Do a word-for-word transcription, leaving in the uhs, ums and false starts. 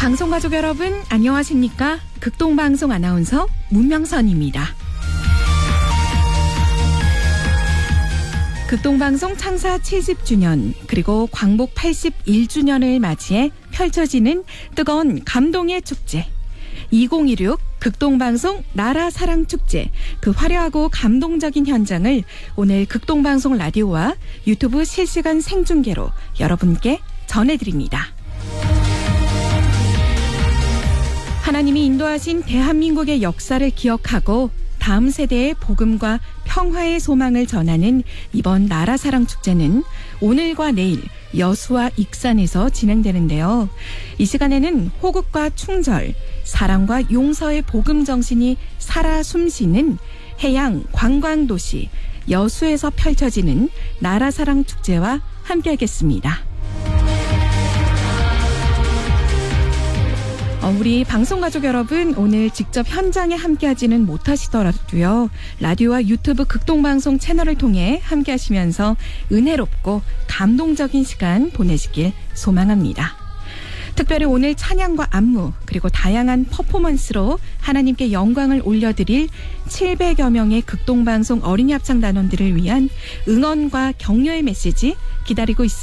방송가족 여러분 안녕하십니까? 극동방송 아나운서 문명선입니다. 극동방송 창사 칠십 주년 그리고 광복 팔십일 주년을 맞이해 펼쳐지는 뜨거운 감동의 축제 이천십육 극동방송 나라사랑축제, 그 화려하고 감동적인 현장을 오늘 극동방송 라디오와 유튜브 실시간 생중계로 여러분께 전해드립니다. 하나님이 인도하신 대한민국의 역사를 기억하고 다음 세대의 복음과 평화의 소망을 전하는 이번 나라사랑축제는 오늘과 내일 여수와 익산에서 진행되는데요. 이 시간에는 호국과 충절, 사랑과 용서의 복음 정신이 살아 숨쉬는 해양 관광도시 여수에서 펼쳐지는 나라사랑축제와 함께하겠습니다. 우리 방송가족 여러분, 오늘 직접 현장에 함께하지는 못하시더라도요, 라디오와 유튜브 극동방송 채널을 통해 함께하시면서 은혜롭고 감동적인 시간 보내시길 소망합니다. 특별히 오늘 찬양과 안무 그리고 다양한 퍼포먼스로 하나님께 영광을 올려드릴 칠백여 명의 극동방송 어린이 합창단원들을 위한 응원과 격려의 메시지 기다리고 있습니다.